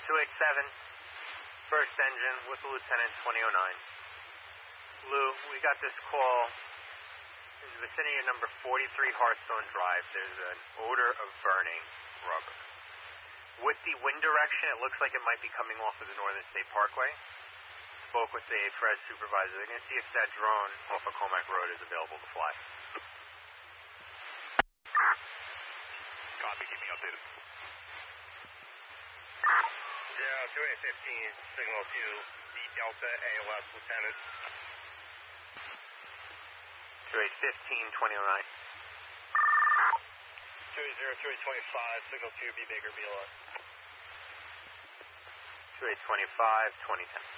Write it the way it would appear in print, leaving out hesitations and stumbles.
287, first engine with the Lieutenant 2009. Lou, we got this call in the vicinity of number 43 Hearthstone Drive. There's an odor of burning rubber. With the wind direction, it looks like it might be coming off of the Northern State Parkway. Spoke with the FRES supervisor. They're going to see if that drone off of Comac Road is available to fly. Copy, keep me updated. 2815, signal to the Delta AOS Lieutenant. 215, 2009. 20325, signal to B Baker BLS. 2825, 2010.